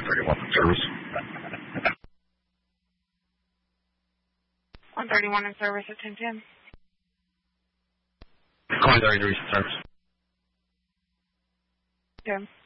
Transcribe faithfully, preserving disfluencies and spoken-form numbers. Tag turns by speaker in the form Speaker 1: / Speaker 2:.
Speaker 1: thirty-one in service.
Speaker 2: one thirty-one in service at ten ten.
Speaker 1: Calling thirty-three in service.
Speaker 2: Good.